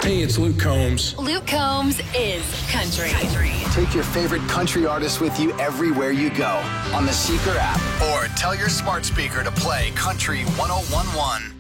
Hey, it's Luke Combs. Luke Combs is country. Take your favorite country artist with you everywhere you go on the Seeker app, or tell your smart speaker to play Country 1011.